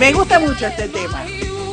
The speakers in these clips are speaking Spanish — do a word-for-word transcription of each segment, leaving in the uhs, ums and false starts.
Me gusta mucho este tema.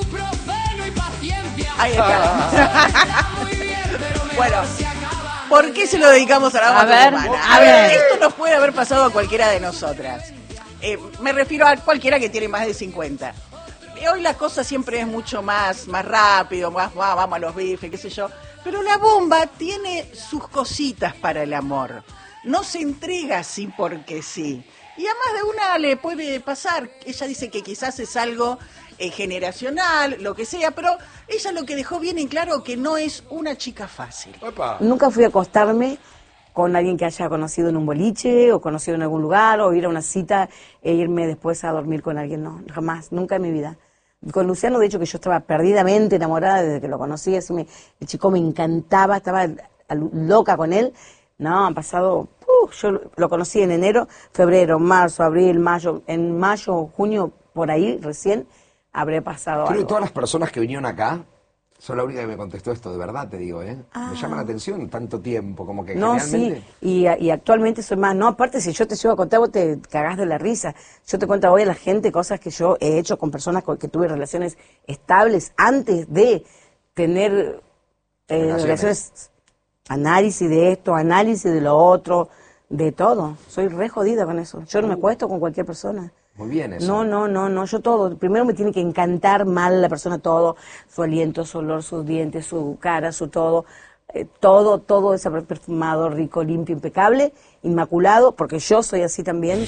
Ahí está. Bueno, ¿por qué se lo dedicamos a la A moto ver, humana? a A ver, ver. esto nos puede haber pasado a cualquiera de nosotras. Eh, me refiero a cualquiera que tiene más de cincuenta. Eh, Hoy la cosa siempre es mucho más, más rápido, más ah, vamos a los bifes, qué sé yo. Pero la bomba tiene sus cositas para el amor. No se entrega así porque sí. Y a más de una le puede pasar. Ella dice que quizás es algo eh, generacional, lo que sea, pero ella lo que dejó bien en claro que no es una chica fácil. Opa. Nunca fui a acostarme con alguien que haya conocido en un boliche o conocido en algún lugar o ir a una cita e irme después a dormir con alguien. No, jamás, nunca en mi vida. Con Luciano, de hecho, que yo estaba perdidamente enamorada desde que lo conocí. Así me, el chico me encantaba, estaba loca con él. No, han pasado... Uh, yo lo conocí en enero, febrero, marzo, abril, mayo. En mayo, junio, por ahí, recién, habré pasado Creo algo. que todas las personas que vinieron acá son la única que me contestó esto, de verdad te digo, ¿eh? Ah. Me llama la atención tanto tiempo, como que No, generalmente... sí, y, y actualmente soy más, no, aparte si yo te sigo a contar, vos te cagás de la risa. Yo te cuento hoy a la gente cosas que yo he hecho con personas con que tuve relaciones estables antes de tener eh, Relaciones. relaciones, análisis de esto, análisis de lo otro, de todo. Soy re jodida con eso. Yo no me acuesto con cualquier persona. Muy bien eso. No, no, no, no, yo todo. Primero me tiene que encantar mal la persona todo, su aliento, su olor, sus dientes, su cara, su todo, eh, todo, todo ese perfumado, rico, limpio, impecable, inmaculado, porque yo soy así también.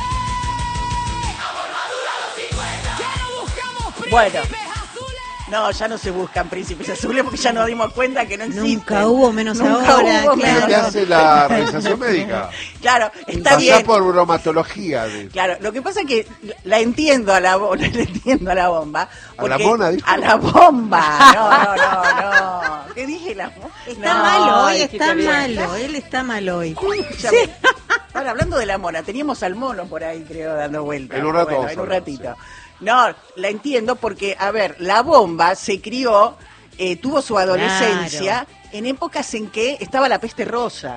Bueno, no, ya no se buscan príncipes azules porque ya nos dimos cuenta que no existen. Nunca hubo, menos Nunca ahora, hubo, claro. menos ¿Qué hace la realización médica? Claro, está Pasá bien. por bromatología. De... Claro, lo que pasa es que la entiendo a la bomba, la entiendo a la bomba. ¿A la porque- mona, dijo? A la bomba. No, no, no, no. ¿Qué dije la bomba? Está No, malo, hoy dijiste está bien. malo, él está mal hoy. Ya me- Ahora, hablando de la mona, teníamos al mono por ahí, creo, dando vueltas. En un rato Bueno, vamos en a un hablar, ratito. No, la entiendo porque, a ver, la bomba se crió, eh, tuvo su adolescencia en épocas en que estaba la peste rosa.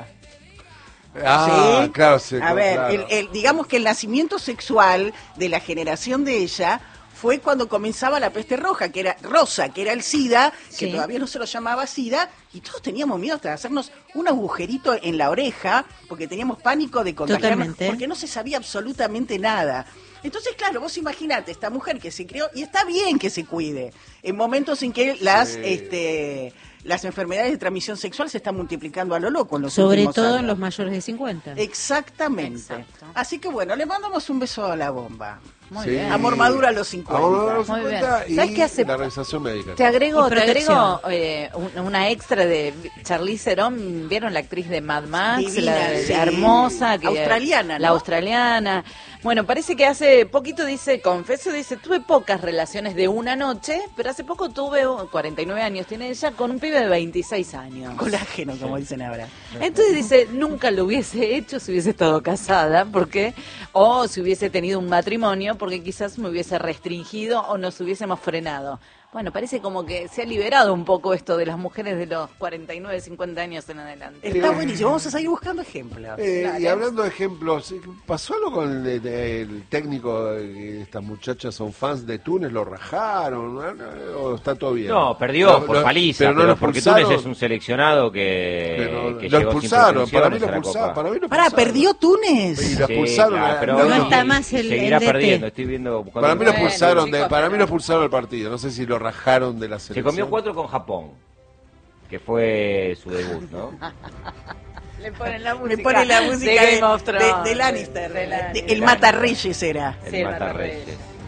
Ah, ¿Sí? claro, sí. A claro, ver, claro. el- el- digamos que el nacimiento sexual de la generación de ella fue cuando comenzaba la peste roja, que era rosa, que era el SIDA, que Sí. todavía no se lo llamaba SIDA, y todos teníamos miedo hasta de hacernos un agujerito en la oreja, porque teníamos pánico de contagiarnos, Totalmente. porque no se sabía absolutamente nada. Entonces, claro, vos imaginate, esta mujer que se crió, y está bien que se cuide, en momentos en que las, Sí. este, las enfermedades de transmisión sexual se están multiplicando a lo loco en los Sobre últimos todo años. en los mayores de cincuenta. Exactamente. Exacto. Así que bueno, le mandamos un beso a la bomba. Muy Sí. bien. Amor maduro a los cincuenta. Amor maduro a los Muy bien. cincuenta y ¿Sabes qué hace? la realización médica. Te agrego, Y te protección. agrego eh, un- una extra de Charlize Theron. ¿Vieron la actriz de Mad Max? Divina, la, sí. hermosa. Que, Australiana, La ¿no? australiana. Bueno, parece que hace poquito dice, confeso, dice, tuve pocas relaciones de una noche, pero hace poco tuve, uh, cuarenta y nueve años tiene ella, con un pibe de veintiséis años. Colágeno, como dicen ahora. Entonces dice, nunca lo hubiese hecho si hubiese estado casada, porque o si hubiese tenido un matrimonio, porque quizás me hubiese restringido o nos hubiésemos frenado. Bueno, parece como que se ha liberado un poco esto de las mujeres de los cuarenta y nueve, cincuenta años en adelante. Está buenísimo. Vamos a seguir buscando ejemplos. Eh, Dale. y hablando de ejemplos, ¿pasó algo con el, el técnico de estas muchachas son fans de Túnez? ¿Lo rajaron? ¿O está todo bien? No, perdió Lo- por lo- paliza, pero pero, no lo porque expulsaron. Túnez es un seleccionado que, Pero que lo llegó sin expulsaron, para mí pretensiones lo a la expulsaron. Copa. Para mí lo Pará, expulsaron. ¿perdió Y Túnez? lo Sí, expulsaron. claro, a- pero no, No no, está más el- seguirá el D T. perdiendo, estoy viendo. buscando Para mí lo el- Bueno, expulsaron, de, chicos, para mí pero- lo expulsaron el partido. No sé si lo rajaron de la Se selección. comió cuatro con Japón, que fue su debut, ¿no? Le ponen la música. Me pone la música de de, Game of Thrones. de- de Lannister. De de- Lannister. el Matarreyes era. El Sí, el Matarreyes.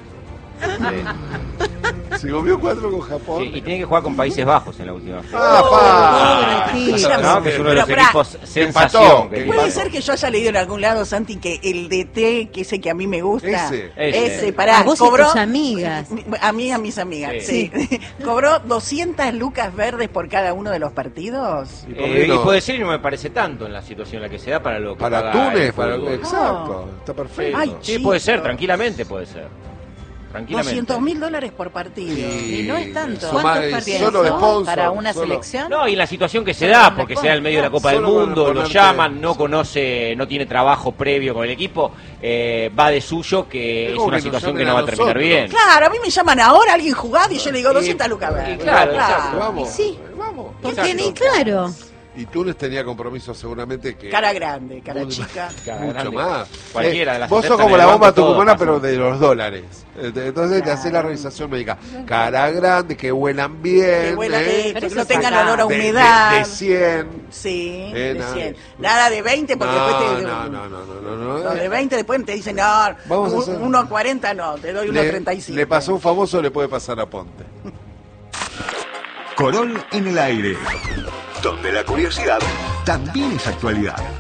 Se comió cuatro con Japón. Sí, y tiene que jugar con Países Bajos en la última fecha. Ah, pa. Pobre tipo. No, que es uno de Pero los pará, equipos que sensación. empató, que que Puede empató. ser que yo haya leído en algún lado, Santi, que el D T, que ese que a mí me gusta, Ese. Ese. pará, A vos y cobró, tus amigas. a mí y a mis amigas, Sí. sí. Cobró doscientas lucas verdes por cada uno de los partidos. ¿Y por Eh, qué y no? puede ser y no me parece tanto en la situación en la que se da para lo que Para paga Túnez, el para fútbol. exacto, está perfecto. Ay, Sí, puede ser, chicos. tranquilamente puede ser. tranquilamente. doscientos mil dólares por partido. Y no es tanto. Son más de- ¿Cuántos solo de partidos sponsor, para una solo- selección? No, y la situación que se Solo da, con porque la sea el medio de la Copa del Solo van a Mundo, lo ponerte- llaman, no conoce, no tiene trabajo previo con el equipo, eh, va de suyo, que Es es como una que nos situación que llamen no va a a terminar nosotros. bien. Claro, a mí me llaman ahora, alguien jugado, y yo le digo doscientas lucas. y verdes. claro, exacto. Vamos, Sí. vamos. Porque ni claro. Y Túnez tenía compromisos seguramente que... Cara grande, cara Muy- chica. Cara Mucho grande. más. Cualquiera Eh, de las vos sos aceptan como en la el bomba banco, todo tucumana, pasa. pero de los dólares. Entonces te haces la revisación médica. Cara grande, que huelan bien. Que huela, ¿eh? eh, Pero que eso no es tengan acá. olor a De- de- humedad. De, cien. Sí, Eh, de nada. cien. Nada de veinte, porque No, después te... no, no, no, no, no, no. Los de Eh, veinte después te dicen, no, Vamos a hacer- uno cuarenta no, te doy uno Le, treinta y cinco. le pasó a un famoso, le puede pasar a Ponte. Corol en el aire, donde la curiosidad también es actualidad.